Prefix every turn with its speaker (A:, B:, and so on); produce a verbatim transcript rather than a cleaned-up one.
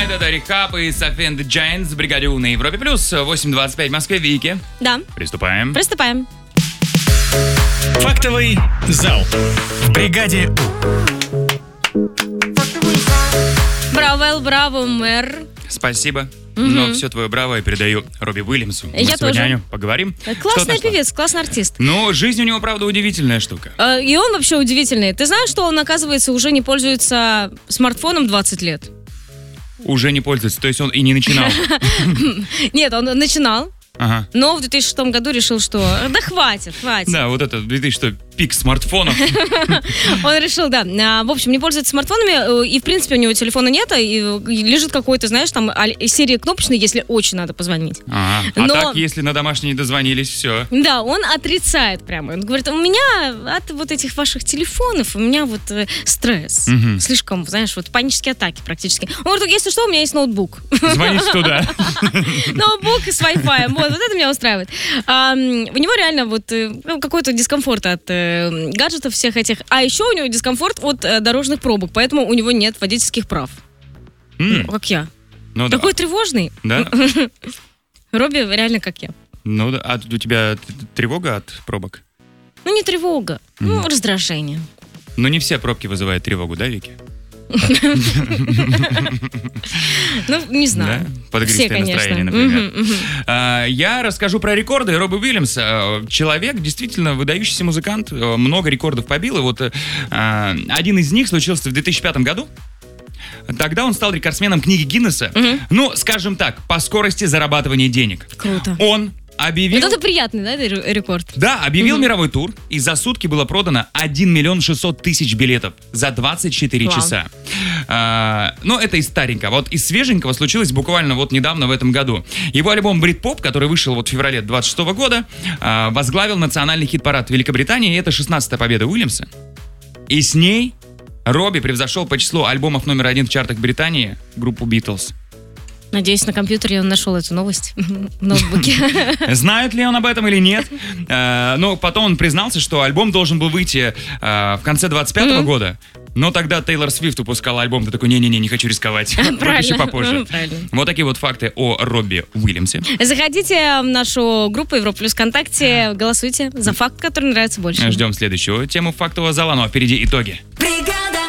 A: это Рехаб и Софи энд Giants в бригаде У на Европе плюс. восемь двадцать пять в Москве. Вики.
B: Да.
A: Приступаем.
B: Приступаем.
C: Фактовый зал в бригаде У.
B: Браво, Эл, браво, мэр.
A: Спасибо. Но все твое браво я передаю Робби Уильямсу. Мы
B: Я
A: сегодня
B: тоже.
A: о нем поговорим.
B: Классный певец, классный артист.
A: Ну, жизнь у него, правда, удивительная штука.
B: Э, И он вообще удивительный. Ты знаешь, что он, оказывается, уже не пользуется смартфоном двадцать лет?
A: Уже не пользуется, то есть он и не начинал.
B: Нет, он начинал,
A: Ага.
B: но в две тысячи шестом году решил, что да хватит, хватит.
A: Да, вот это две тысячи что, пик смартфонов.
B: Он решил, да. А, В общем, не пользуется смартфонами, э, и, в принципе, у него телефона нет, и и лежит какой-то, знаешь, там аль- из серии кнопочный, если очень надо позвонить.
A: Ага. А
B: Но-
A: так, если на домашний не дозвонились, все.
B: Да, он отрицает прямо. Он говорит, у меня от вот этих ваших телефонов, у меня вот э, стресс.
A: Мгм.
B: Слишком, знаешь, вот панические атаки практически. Он говорит, если что, у меня есть ноутбук.
A: Звоните туда.
B: Ноутбук с Wi-Fi. Вот, вот это меня устраивает. А, м, у него реально вот э, ну, какой-то дискомфорт от э, гаджетов всех этих. А еще у него дискомфорт от э, дорожных пробок, поэтому у него нет водительских прав.
A: М,
B: Как я.
A: Ну да.
B: Такой тревожный.
A: Да?
B: Робби реально как я.
A: Ну да. А у тебя т- тревога от пробок?
B: Ну, не тревога, ну, раздражение.
A: Но не все пробки вызывают тревогу, да, Вики?
B: Ну, не знаю.
A: Да? Подогристое
B: Все, конечно.
A: настроение, например.
B: Мгм, мгм.
A: А, Я расскажу про рекорды Робби Уильямса. А, Человек, действительно выдающийся музыкант, а, много рекордов побил. И вот а, один из них случился в две тысячи пятом году. Тогда он стал рекордсменом книги Гиннесса. Ну, скажем так, по скорости зарабатывания денег.
B: Круто.
A: Он объявил...
B: Вот это приятный, да, ре- рекорд?
A: Да, объявил мировой тур, и за сутки было продано один миллион шестьсот тысяч билетов за двадцать четыре
B: Вау.
A: часа. А, но это из старенького. Вот из свеженького случилось буквально вот недавно в этом году. Его альбом «Бритпоп», который вышел вот в феврале двадцать шестого года, а, возглавил национальный хит-парад Великобритании, и это шестнадцатая победа Уильямса. И с ней Робби превзошел по числу альбомов номер один в чартах Британии группу «Битлз».
B: Надеюсь, на компьютере он нашел эту новость в ноутбуке.
A: Знает ли он об этом или нет? Э, Но потом он признался, что альбом должен был выйти э, в конце двадцать пятого года. Но тогда Тейлор Свифт выпускала альбом. Ты такой, не-не-не, не хочу рисковать. Выпущу попозже.
B: Правильно.
A: Вот такие вот факты о Робби Уильямсе.
B: Заходите в нашу группу Европа Плюс ВКонтакте, голосуйте за факт, который нравится больше.
A: Ждем следующую тему фактового зала, ну а впереди итоги.
D: Бригада